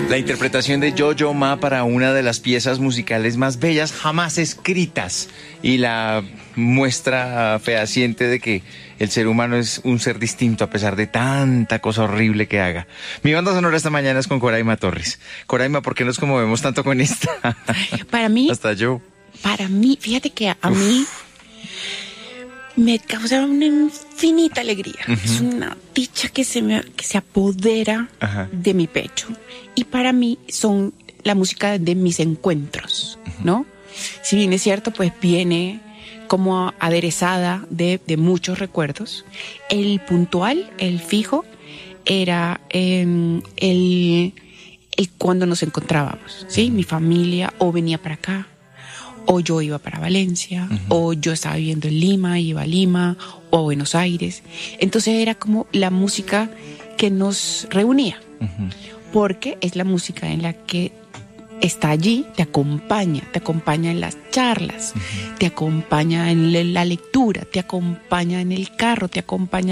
La interpretación de Yo-Yo Ma para una de las piezas musicales más bellas jamás escritas y la muestra fehaciente de que el ser humano es un ser distinto a pesar de tanta cosa horrible que haga. Mi banda sonora esta mañana es con Coraima Torres. Coraima, ¿por qué nos conmovemos tanto con esta? Para mí... Hasta yo. Para mí, fíjate que a mí me causa una infinita alegría. Es una dicha que se apodera de mi pecho. Y para mí son la música de mis encuentros, ¿no? Si bien es cierto, pues viene como aderezada de muchos recuerdos. El puntual, el fijo, era el cuando nos encontrábamos, ¿sí? Mi familia o venía para acá, o yo iba para Valencia, o yo estaba viviendo en Lima, iba a Lima, o a Buenos Aires. Entonces era como la música que nos reunía, porque es la música en la que está allí, te acompaña en las charlas, te acompaña en la lectura, te acompaña en el carro, te acompaña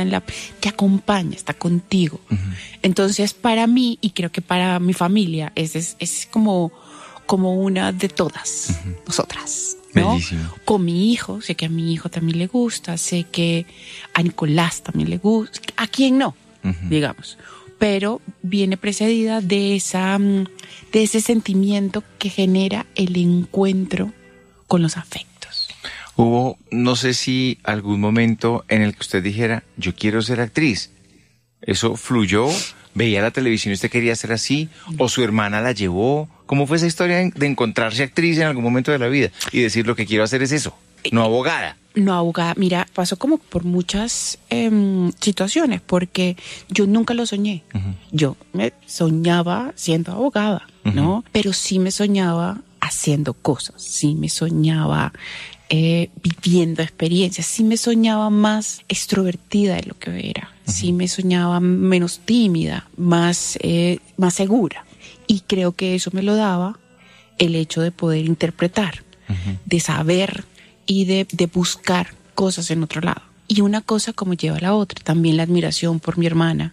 está contigo. Entonces para mí, y creo que para mi familia, es como una de todas nosotras, ¿no? Bellísimo. Con mi hijo, sé que a mi hijo también le gusta, sé que a Nicolás también le gusta, a quien no, digamos, pero viene precedida de ese sentimiento que genera el encuentro con los afectos. Hubo, no sé si algún momento en el que usted dijera, yo quiero ser actriz. ¿Eso fluyó? ¿Veía la televisión y usted quería ser así? ¿O su hermana la llevó? ¿Cómo fue esa historia de encontrarse actriz en algún momento de la vida y decir lo que quiero hacer es eso? No abogada. No abogada. Mira, pasó como por muchas situaciones, porque yo nunca lo soñé. Yo me soñaba siendo abogada, ¿no? Pero sí me soñaba haciendo cosas, sí me soñaba viviendo experiencias, sí me soñaba más extrovertida de lo que era, sí me soñaba menos tímida, más segura. Y creo que eso me lo daba el hecho de poder interpretar, de saber y de buscar cosas en otro lado. Y una cosa como lleva a la otra, también la admiración por mi hermana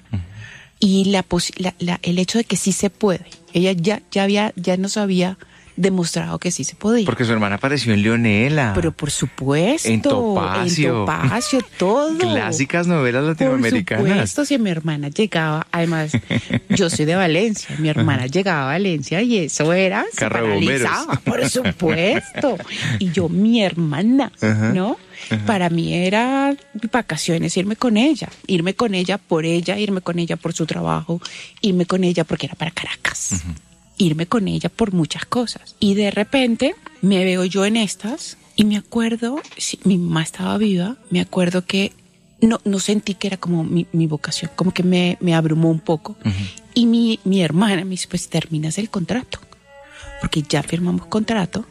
y el hecho de que sí se puede. Ella ya nos había demostrado que sí se podía. Porque su hermana apareció en Leonela. Pero por supuesto. En Topacio. Todo. Clásicas novelas latinoamericanas. Por supuesto, si mi hermana llegaba, además, yo soy de Valencia, mi hermana llegaba a Valencia y eso era, se paralizaba, por supuesto. Y yo, mi hermana, ¿no? Para mí era vacaciones, irme con ella por ella, irme con ella por su trabajo, irme con ella porque era para Caracas. Irme con ella por muchas cosas. Y de repente me veo yo en estas y me acuerdo, mi mamá estaba viva, me acuerdo que no sentí que era como mi vocación, como que me abrumó un poco. Y mi hermana me dice, pues terminas el contrato, porque ya firmamos contrato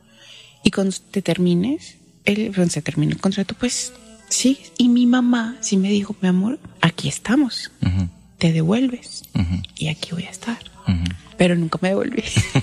y cuando se termine el contrato, pues sí. Y mi mamá sí me dijo, mi amor, aquí estamos, te devuelves y aquí voy a estar. Pero nunca me devolví.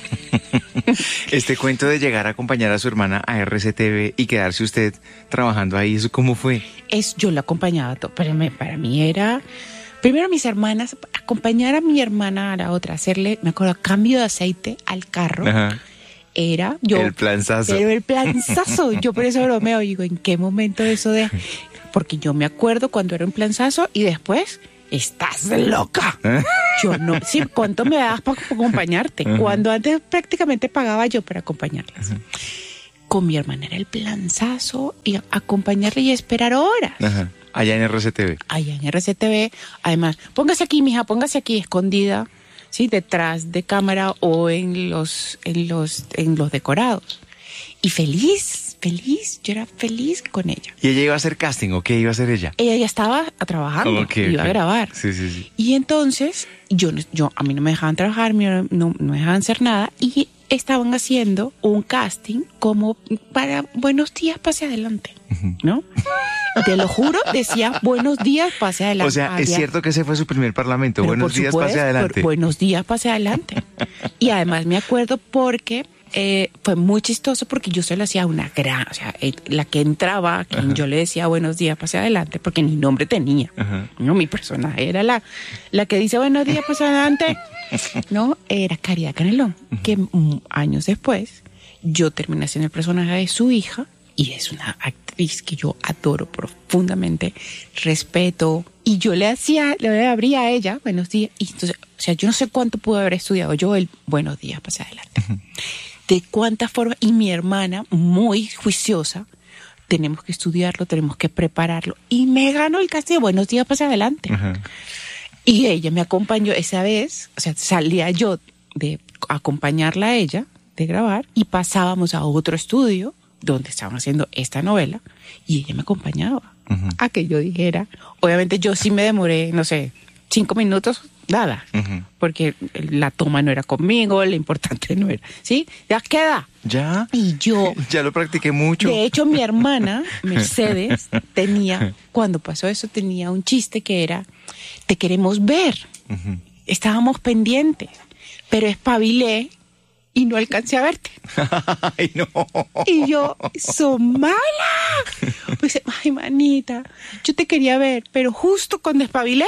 Este cuento de llegar a acompañar a su hermana a RCTV y quedarse usted trabajando ahí, ¿eso cómo fue? Yo la acompañaba todo. Para mí era... Primero mis hermanas, acompañar a mi hermana a la otra, hacerle, me acuerdo, cambio de aceite al carro. Era yo... El planzazo. Pero el planzazo. Yo por eso bromeo, digo, ¿en qué momento eso de...? Porque yo me acuerdo cuando era un planzazo y después... ¡Estás loca! Yo no... Sí, ¿cuánto me dabas para acompañarte? Cuando antes prácticamente pagaba yo para acompañarlas. Con mi hermana era el planzazo y acompañarle y esperar horas. Allá en RCTV. Allá en RCTV. Además, póngase aquí, mija, póngase aquí, escondida, ¿sí? Detrás de cámara o en los decorados. Y feliz, yo era feliz con ella. ¿Y ella iba a hacer casting o qué iba a hacer ella? Ella ya estaba trabajando, iba a grabar. Sí. Y entonces, a mí no me dejaban trabajar, no me dejaban hacer nada, y estaban haciendo un casting como para Buenos Días, pase adelante, ¿no? Te lo juro, decía Buenos Días, pase adelante. O sea, es cierto que ese fue su primer parlamento, Buenos Días, pase adelante. Buenos Días, pase adelante. Y además me acuerdo porque... fue muy chistoso porque yo se lo hacía una gran, o sea, la que entraba, a quien yo le decía buenos días, pase adelante, porque ni nombre tenía. No, mi personaje era la que dice buenos días, pase adelante. ¿no? Era Caridad Canelón, que años después yo terminé siendo el personaje de su hija y es una actriz que yo adoro profundamente, respeto, y yo le abría a ella buenos días, y entonces, o sea, yo no sé cuánto pude haber estudiado yo el buenos días, pase adelante. De cuántas formas, y mi hermana, muy juiciosa, tenemos que estudiarlo, tenemos que prepararlo, y me ganó el casting de buenos días, pase adelante. Y ella me acompañó esa vez, o sea, salía yo de acompañarla a ella, de grabar, y pasábamos a otro estudio donde estaban haciendo esta novela, y ella me acompañaba a que yo dijera. Obviamente yo sí me demoré, no sé, 5 minutos, nada, porque la toma no era conmigo, lo importante no era, ¿sí? Ya queda. ¿Ya? Y yo... Ya lo practiqué mucho. De hecho, mi hermana, Mercedes, cuando pasó eso, tenía un chiste que era, te queremos ver. Estábamos pendientes, pero espabilé y no alcancé a verte. Ay, no. Y yo, ¡son mala! Pues, ay, manita, yo te quería ver, pero justo cuando espabilé,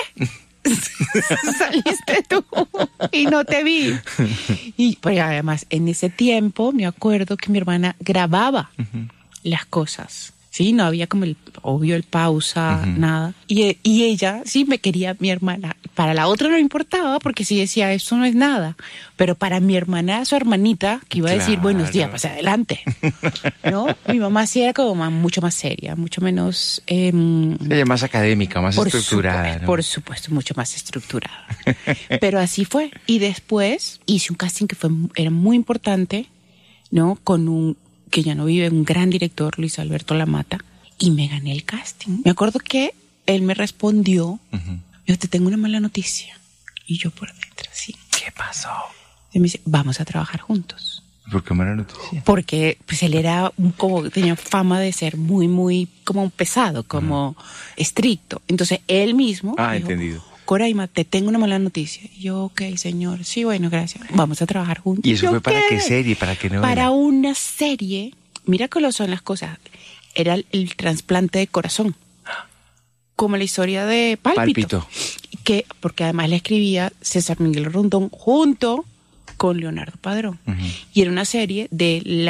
saliste tú y no te vi. Y pues, además, en ese tiempo, me acuerdo que mi hermana grababa las cosas. Sí, no había como el pausa, nada. Y ella sí me quería, mi hermana. Para la otra no importaba porque sí decía, eso no es nada. Pero para mi hermana, su hermanita, que iba a decir, buenos días, pasa adelante. ¿No? Mi mamá sí era como mucho más seria, mucho menos... Ella más académica, más estructurada. ¿No? Por supuesto, mucho más estructurada. Pero así fue. Y después hice un casting que era muy importante, ¿no? Que ya no vive, un gran director, Luis Alberto Lamata, y me gané el casting. Me acuerdo que él me respondió, yo te tengo una mala noticia. Y yo por dentro, sí. ¿Qué pasó? Y me dice, vamos a trabajar juntos. ¿Por qué mala noticia? Porque pues él era tenía fama de ser muy, muy como pesado, como estricto. Entonces él mismo dijo, entendido. Coraima, te tengo una mala noticia. Y yo, ok, señor, sí, bueno, gracias. Vamos a trabajar juntos. ¿Y eso fue para qué serie? ¿Para qué novela? Para una serie, mira cómo son las cosas. Era el trasplante de corazón. Como la historia de Pálpito. Porque además la escribía César Miguel Rondón junto con Leonardo Padrón. Y era una serie del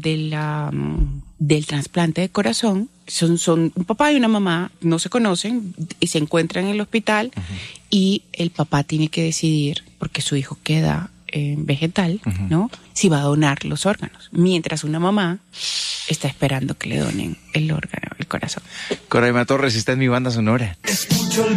trasplante de corazón. Son un papá y una mamá, no se conocen y se encuentran en el hospital y el papá tiene que decidir, porque su hijo queda vegetal, ¿no? Si va a donar los órganos. Mientras una mamá está esperando que le donen el órgano, el corazón. Coraima Torres está en mi banda sonora.